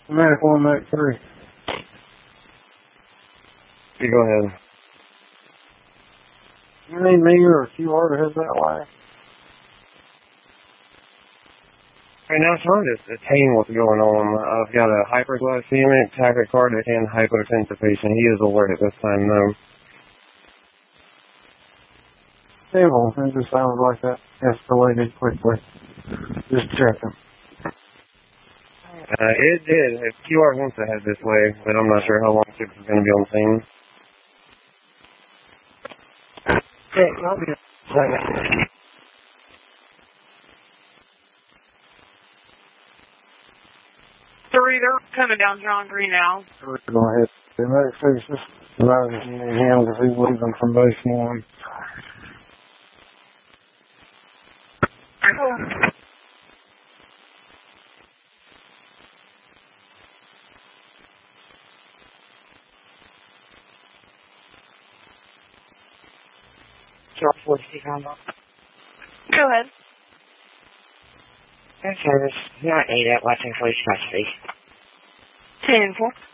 Mac 1, Mac 3. You go ahead. You need me or QR to head that way? Right now, I'm trying to attain what's going on. I've got a hyperglycemic tachycardic and hypotensive patient. He is alert at this time, though. Stable. It just sounds like that escalated quickly. Just checking. It did. If QR wants to head this way, but I'm not sure how long Six is going to be on the scene. Yeah, I'll be a second. Dorito coming down John Green now. We're going ahead. The Mac 6 is surviving him because he's leaving from base 1. Charles 46 Combo. Go ahead. Air service, not 8 at watching for your space. 10-4.